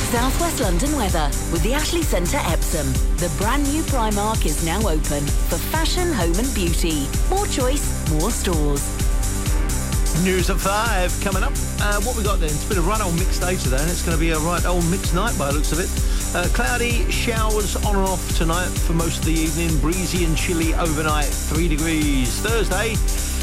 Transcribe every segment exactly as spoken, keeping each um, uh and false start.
South West London weather with the Ashley Centre Epsom. The brand new Primark is now open for fashion, home and beauty. More choice, more stores. News at five coming up. Uh, what we got then? It's been a right old mixed day today, and it's going to be a right old mixed night by the looks of it. Uh, cloudy, showers on and off tonight for most of the evening. Breezy and chilly overnight, three degrees. Thursday,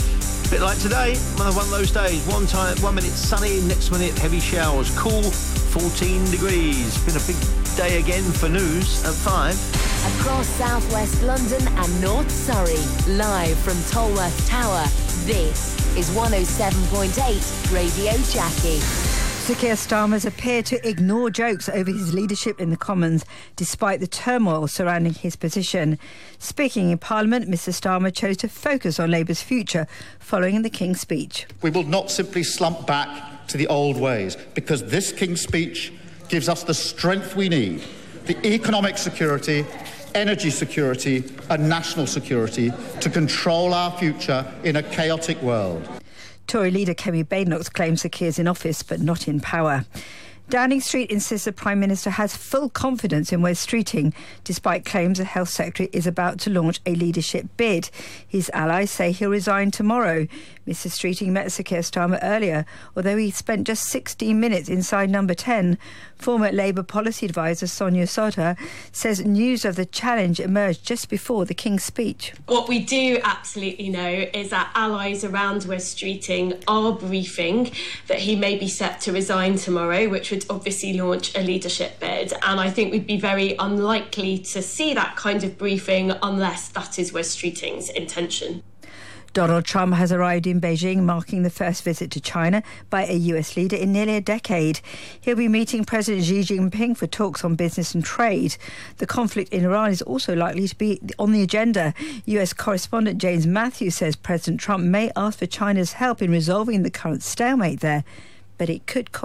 a bit like today, one of those days. One time, one minute sunny, next minute heavy showers. Cool, fourteen degrees. Been a big day again for news at five. Across South West London and North Surrey, live from Tolworth Tower, this is one oh seven point eight Radio Jackie. Sir Keir Starmer's appeared to ignore jokes over his leadership in the Commons, despite the turmoil surrounding his position. Speaking in Parliament, Mr Starmer chose to focus on Labour's future following the King's speech. We will not simply slump back to the old ways, because this King's speech gives us the strength we need, the economic security, energy security and national security to control our future in a chaotic world. Tory leader Kemi Badenoch claims Sir Keir's in office but not in power. Downing Street insists the Prime Minister has full confidence in Wes Streeting, despite claims the Health Secretary is about to launch a leadership bid. His allies say he'll resign tomorrow. Mister Streeting met Sir Keir Starmer earlier, although he spent just sixteen minutes inside number ten. Former Labour policy advisor Sonia Sodha says news of the challenge emerged just before the King's speech. What we do absolutely know is that allies around Wes Streeting are briefing that he may be set to resign tomorrow, which would obviously launch a leadership bid. And I think we'd be very unlikely to see that kind of briefing unless that is Wes Streeting's intention. Donald Trump has arrived in Beijing, marking the first visit to China by a U S leader in nearly a decade. He'll be meeting President Xi Jinping for talks on business and trade. The conflict in Iran is also likely to be on the agenda. U S correspondent James Matthews says President Trump may ask for China's help in resolving the current stalemate there, but it could cost